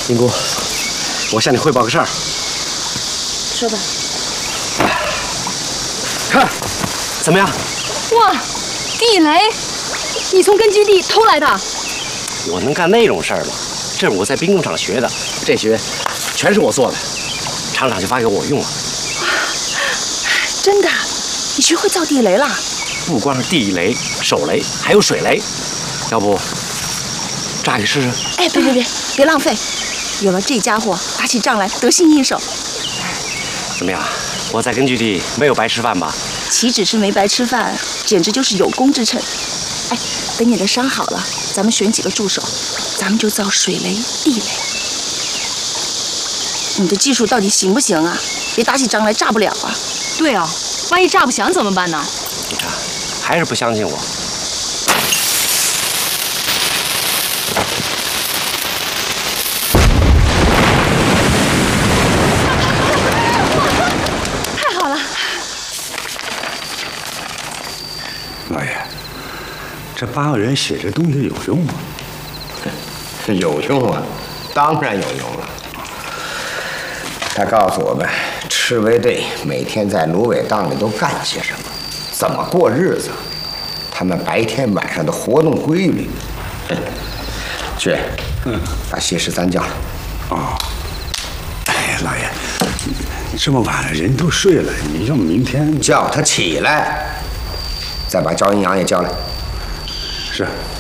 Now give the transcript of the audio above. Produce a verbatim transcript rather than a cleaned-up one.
宁姑，我向你汇报个事儿。 说吧。 看，怎么样？ 哇，地雷！你从根据地偷来的？ 我能干那种事儿吗？这是我在兵工厂学的，这学全是我做的，厂长就发给我用了。 哇，真的？你学会造地雷了？ 不光是地雷、手雷，还有水雷。要不炸给试试？ 哎，别别别，别浪费！有了这家伙，打起仗来得心应手。 怎么样？我在根据地没有白吃饭吧？ 岂止是没白吃饭，简直就是有功之臣。哎，等你的伤好了，咱们选几个助手，咱们就造水雷、地雷。你的技术到底行不行啊？别打起仗来炸不了啊！ 对哦，万一炸不响怎么办呢？ 你看，还是不相信我。 太好了！ 老爷，这八个人写这东西有用吗？ 有用啊，当然有用了。他告诉我们，赤卫队每天在芦苇荡里都干些什么，怎么过日子，他们白天晚上的活动规律。去，嗯，把谢十三叫来。 哦，哎，老爷，这么晚了，人都睡了，你要明天叫他起来，再把赵阴阳也叫来。 是。